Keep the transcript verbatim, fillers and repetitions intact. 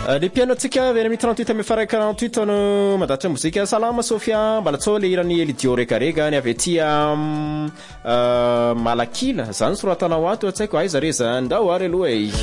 Les pianotsika vers trente-huit amby faray quarante-huit no madatra muzika salama Sofia mbalatsao le irany Elidio regarega ny avy aty Malakila zany soratanao ato atsaiko aiza reza ndao ary aloha e